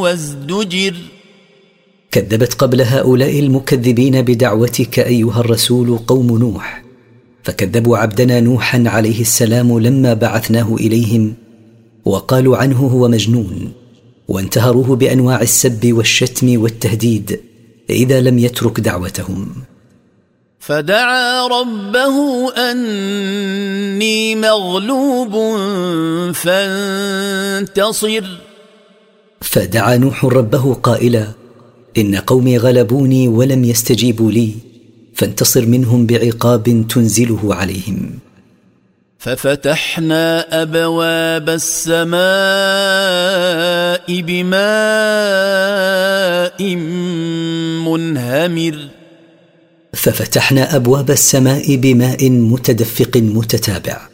وازدجر. كذبت قبل هؤلاء المكذبين بدعوتك أيها الرسول قوم نوح، فكذبوا عبدنا نوحا عليه السلام لما بعثناه إليهم، وقالوا عنه هو مجنون، وانتهروه بأنواع السب والشتم والتهديد إذا لم يترك دعوتهم. فدعا ربه أني مغلوب فانتصر. فدعا نوح ربه قائلا: إن قومي غلبوني ولم يستجيبوا لي، فانتصر منهم بعقاب تنزله عليهم. ففتحنا أبواب السماء بماء منهمر. ففتحنا أبواب السماء بماء متدفق متتابع.